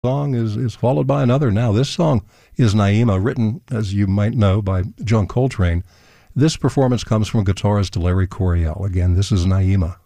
song is followed by another. Now, this song is Naima, written, as you might know, by John Coltrane. This performance comes from guitarist Larry Coryell. Again, this is Naima.